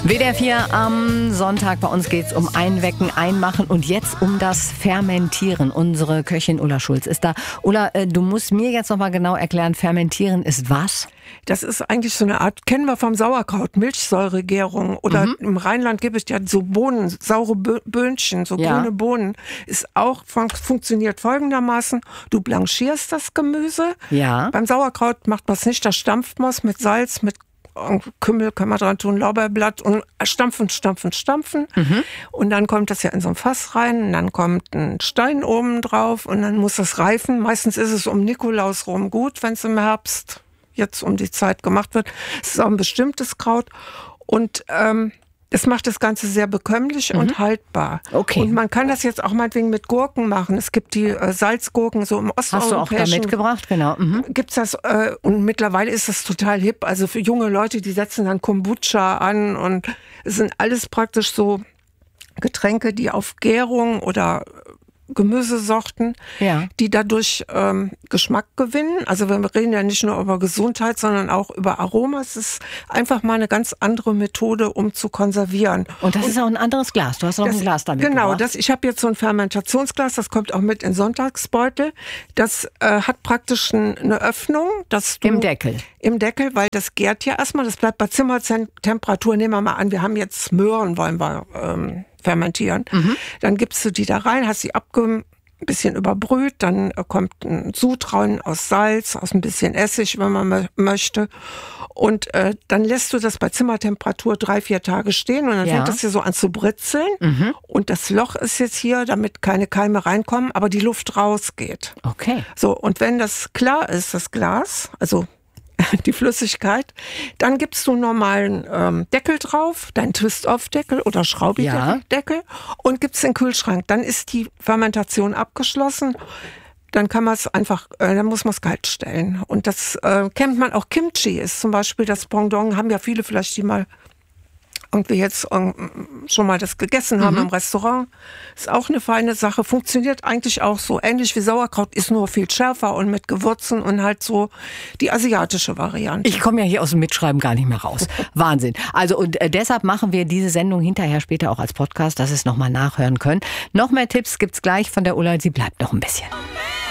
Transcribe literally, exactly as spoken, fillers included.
W D R vier am Sonntag. Bei uns geht es um Einwecken, Einmachen und jetzt um das Fermentieren. Unsere Köchin Ulla Schulz ist da. Ulla, du musst mir jetzt noch mal genau erklären, Fermentieren ist was? Das ist eigentlich so eine Art, kennen wir vom Sauerkraut, Milchsäuregärung. Oder mhm. im Rheinland gibt es ja so Bohnen, saure Böhnchen, so ja. grüne Bohnen. Ist auch, fun- funktioniert folgendermaßen. Du blanchierst das Gemüse. Ja. Beim Sauerkraut macht man es nicht, da stampft man es mit Salz, mit Kümmel kann man dran tun, Lorbeerblatt und stampfen, stampfen, stampfen. Mhm. Und dann kommt das ja in so ein Fass rein und dann kommt ein Stein oben drauf und dann muss das reifen. Meistens ist es um Nikolaus rum gut, wenn es im Herbst jetzt um die Zeit gemacht wird. Es ist auch ein bestimmtes Kraut und ähm, das macht das Ganze sehr bekömmlich mhm. und haltbar. Okay. Und man kann das jetzt auch meinetwegen mit Gurken machen. Es gibt die äh, Salzgurken so im osteuropäischen. Hast du auch da mitgebracht, genau. Mhm. Gibt's das äh, und mittlerweile ist das total hip. Also für junge Leute, die setzen dann Kombucha an und es sind alles praktisch so Getränke, die auf Gärung oder Gemüsesorten, ja. die dadurch ähm, Geschmack gewinnen. Also wir reden ja nicht nur über Gesundheit, sondern auch über Aroma. Es ist einfach mal eine ganz andere Methode, um zu konservieren. Und das und ist auch ein anderes Glas. Du hast noch das, ein Glas damit Genau, gebracht. das, ich habe jetzt so ein Fermentationsglas, das kommt auch mit in Sonntagsbeutel. Das äh, hat praktisch ein, eine Öffnung. Dass du Im Deckel. Im Deckel, weil das gärt ja erstmal. Das bleibt bei Zimmertemperatur. Nehmen wir mal an, wir haben jetzt Möhren, wollen wir ähm, fermentieren. Mhm. Dann gibst du die da rein, hast sie abge ein bisschen überbrüht, dann kommt ein Sud rein aus Salz, aus ein bisschen Essig, wenn man m- möchte. Und äh, dann lässt du das bei Zimmertemperatur drei, vier Tage stehen und dann ja. fängt das hier so an zu britzeln. Mhm. Und das Loch ist jetzt hier, damit keine Keime reinkommen, aber die Luft rausgeht. Okay. So, und wenn das klar ist, das Glas, also die Flüssigkeit, dann gibst du einen normalen ähm, Deckel drauf, deinen Twist-Off-Deckel oder Schraubideckel ja. und gibst in den Kühlschrank. Dann ist die Fermentation abgeschlossen. Dann kann man es einfach, äh, dann muss man es kalt stellen. Und das äh, kennt man auch. Kimchi ist zum Beispiel das Pendant, haben ja viele vielleicht, die mal irgendwie jetzt ähm, schon mal das gegessen haben mhm. im Restaurant. Ist auch eine feine Sache. Funktioniert eigentlich auch so ähnlich wie Sauerkraut, ist nur viel schärfer und mit Gewürzen und halt so die asiatische Variante. Ich komme ja hier aus dem Mitschreiben gar nicht mehr raus. Wahnsinn. Also und äh, deshalb machen wir diese Sendung hinterher später auch als Podcast, dass Sie es nochmal nachhören können. Noch mehr Tipps gibt's gleich von der Ulla. Sie bleibt noch ein bisschen.